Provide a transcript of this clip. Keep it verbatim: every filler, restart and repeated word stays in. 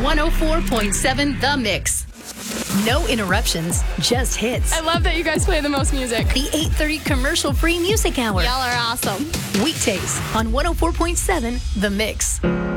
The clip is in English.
one oh four point seven The Mix. No interruptions, just hits. I love that you guys play the most music. The eight thirty commercial-free music hour. Y'all are awesome. Weekdays on one oh four point seven The Mix.